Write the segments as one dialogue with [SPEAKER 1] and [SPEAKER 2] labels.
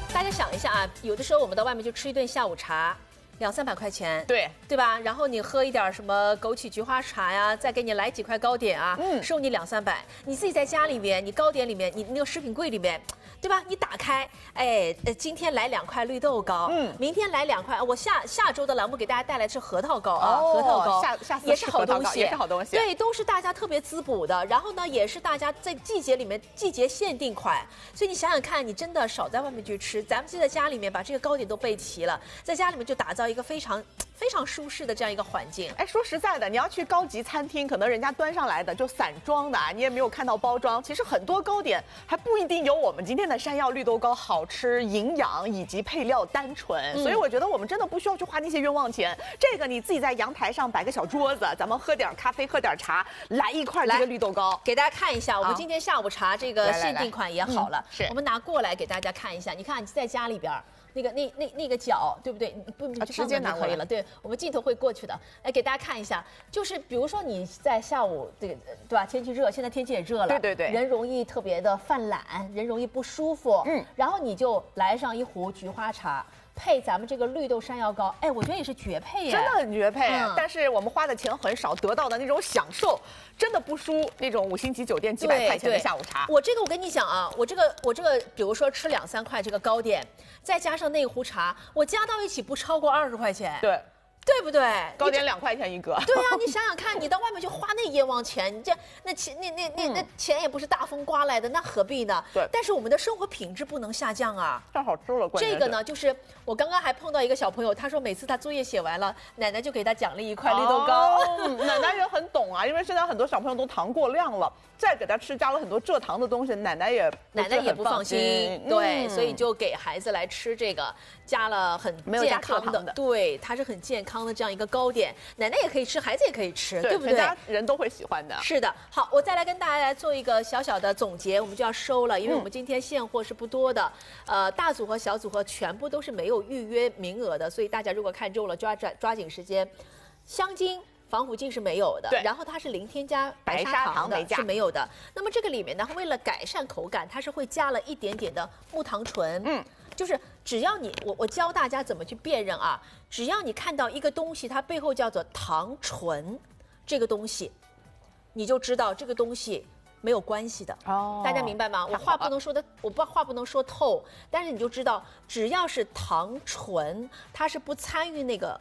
[SPEAKER 1] 大家想一下啊，有的时候我们到外面就吃一顿下午茶，200、300块钱，对吧？然后你喝一点什么枸杞菊花茶呀，再给你来几块糕点啊，收你200、300。你自己在家里面，你糕点里面，你那个食品柜里面，对吧？你打开，哎，今天来2块绿豆糕，明天来2块，我下周的栏目给大家带来是核桃糕啊，核桃糕，下
[SPEAKER 2] 也是好东西，也是好东西。
[SPEAKER 1] 对，都是大家特别滋补的。然后呢，也是大家在季节里面季节限定款，所以你想想看，你真的少在外面去吃，咱们就在家里面把这个糕点都备齐了，在家里面就打造一个非常舒适的这样一个环境。
[SPEAKER 2] 哎，说实在的，你要去高级餐厅，可能人家端上来的就散装的啊，你也没有看到包装。其实很多糕点还不一定有我们今天的山药绿豆糕好吃、营养以及配料单纯。所以我觉得我们真的不需要去花那些冤枉钱。这个你自己在阳台上摆个小桌子，咱们喝点咖啡，喝点茶，来一块这个绿豆糕，
[SPEAKER 1] 给大家看一下。我们今天下午茶这个限定款也好了，
[SPEAKER 2] 是
[SPEAKER 1] 我们拿过来给大家看一下。你看你在家里边。那个角对不对？不
[SPEAKER 2] 直接拿
[SPEAKER 1] 就可以了。对，我们镜头会过去的。来给大家看一下，就是比如说你在下午这个对吧？天气热，现在天气也热了，
[SPEAKER 2] 对，
[SPEAKER 1] 人容易特别的犯懒，人容易不舒服。然后你就来上一壶菊花茶。配咱们这个绿豆山药糕，哎，我觉得也是绝配耶，
[SPEAKER 2] 真的很绝配。但是我们花的钱很少，得到的那种享受，真的不输那种5星级酒店几百块钱的下午茶。
[SPEAKER 1] 我跟你讲啊，我这个，比如说吃2、3块这个糕点，再加上那壶茶，我加到一起不超过20块钱。对不对？
[SPEAKER 2] 糕点2块钱一个。
[SPEAKER 1] 对啊，你想想看，你到外面就花那冤枉钱，你那钱也不是大风刮来的，那何必呢？
[SPEAKER 2] 对。
[SPEAKER 1] 但是我们的生活品质不能下降啊。
[SPEAKER 2] 太好吃了，
[SPEAKER 1] 这个呢，就是我刚刚还碰到一个小朋友，他说每次他作业写完了，奶奶就给他奖励1块绿豆糕。
[SPEAKER 2] 奶奶也很懂啊，因为现在很多小朋友都糖过量了，再给他吃加了很多蔗糖的东西，奶奶也
[SPEAKER 1] 不放心。对，所以就给孩子来吃这个加了很健康的，对，它是很健康的这样一个糕点，奶奶也可以吃，孩子也可以吃，对不对？
[SPEAKER 2] 全家人都会喜欢的。
[SPEAKER 1] 是的。好，我再来跟大家来做一个小小的总结，我们就要收了，因为我们今天现货是不多的，大组合、小组合全部都是没有预约名额的，所以大家如果看中了，抓紧时间。香精。防腐剂是没有的，然后它是零添加白砂糖的，是没有的。那么这个里面呢，为了改善口感，它是会加了一点点的木糖醇。就是只要你我教大家怎么去辨认啊，只要你看到一个东西，它背后叫做糖醇，这个东西，你就知道这个东西没有关系的。大家明白吗？我话不能说透，但是你就知道，只要是糖醇，它是不参与那个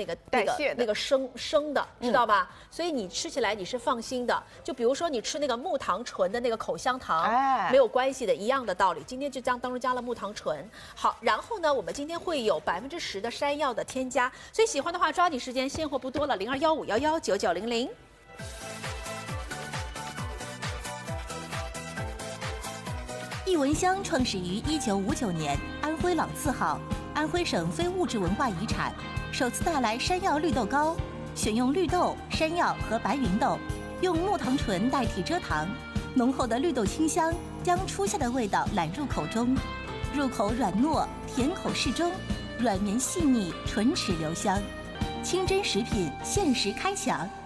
[SPEAKER 1] 生的，知道吧？所以你吃起来你是放心的。就比如说你吃那个木糖醇的那个口香糖，没有关系的，一样的道理。今天就当中加了木糖醇。好，然后呢，我们今天会有10%的山药的添加，所以喜欢的话抓紧时间，现货不多了，0215119900。
[SPEAKER 3] 艺文乡创始于1959年，安徽老字号，安徽省非物质文化遗产，首次带来山药绿豆糕，选用绿豆、山药和白芸豆，用木糖醇代替蔗糖，浓厚的绿豆清香将初夏的味道揽入口中，入口软糯，甜口适中，软绵细腻，唇齿留香，清真食品限时开抢